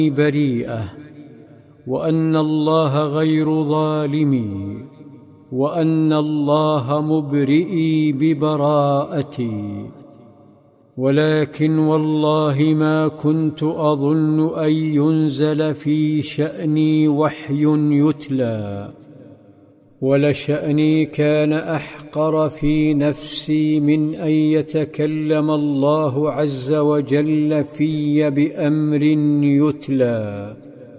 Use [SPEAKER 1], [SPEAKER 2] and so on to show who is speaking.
[SPEAKER 1] بريئة، وأن الله غير ظالمي، وأن الله مبرئي ببراءتي. ولكن والله ما كنت أظن أن ينزل في شأني وحي يتلى، ولشأني كان أحقر في نفسي من أن يتكلم الله عز وجل في بأمر يتلى.